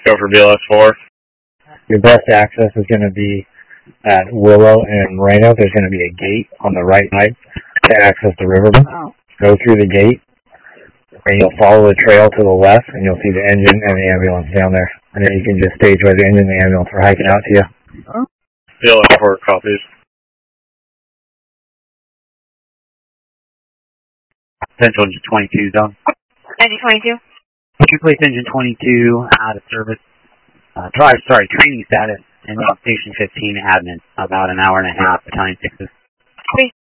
Go for BLS4. Your best access is going to be at Willow and Moreno. There's going to be a gate on the right side to access the riverbank. Go through the gate, and you'll follow the trail to the left, and you'll see the engine and the ambulance down there. And then you can just stage where the engine and the ambulance are hiking out to you. BLS4 copies. Central Engine 22 zone. Engine 22. Would you place Engine 22 out of service? Training status, and station 15 admin, about an hour and a half, battalion 6s.